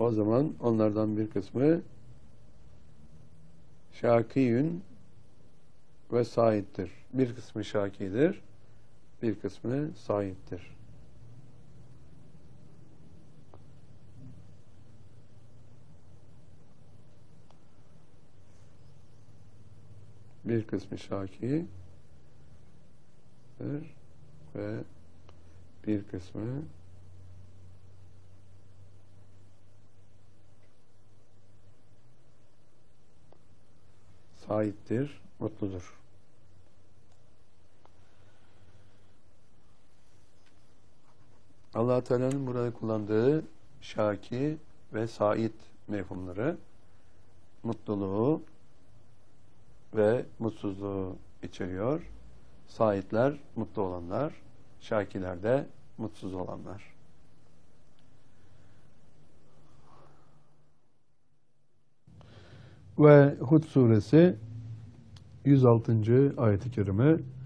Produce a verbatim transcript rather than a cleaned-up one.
O zaman onlardan bir kısmı şakiyün ve saittir. Bir kısmı şakidir, bir kısmı saittir. Bir kısmı şakidir ve bir kısmı saittir, mutludur. Allah-u Teala'nın burada kullandığı şaki ve sait mefhumları mutluluğu ve mutsuzluğu içeriyor. Saitler mutlu olanlar, şakiler de mutsuz olanlar. Ve Hud suresi yüz altıncı ayet-i kerime